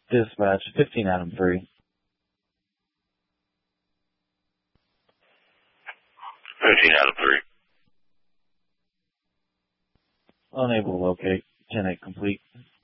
Dispatch, 15 Adam 3. 15 Adam 3. Unable to locate. 10-8 complete.